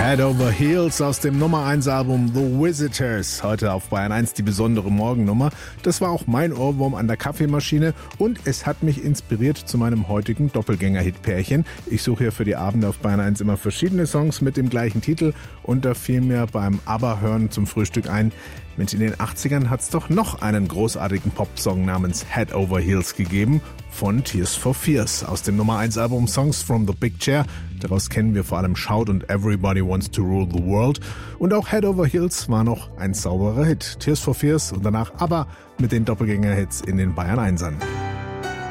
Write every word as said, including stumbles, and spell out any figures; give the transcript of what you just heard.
Head Over Heels aus dem Nummer eins Album The Visitors. Heute auf Bayern eins die besondere Morgennummer. Das war auch mein Ohrwurm an der Kaffeemaschine und es hat mich inspiriert zu meinem heutigen Doppelgänger-Hit-Pärchen. Ich suche ja für die Abende auf Bayern eins immer verschiedene Songs mit dem gleichen Titel und da fiel mir beim ABBA-Hören zum Frühstück ein, Mensch, in den achtzigern hat es doch noch einen großartigen Popsong namens Head Over Heels gegeben von Tears for Fears aus dem Nummer eins Album Songs from the Big Chair. Daraus kennen wir vor allem Shout und Everybody Wants to Rule the World. Und auch Head Over Heels war noch ein sauberer Hit. Tears for Fears und danach ABBA mit den Doppelgänger-Hits in den Bayern Einsern.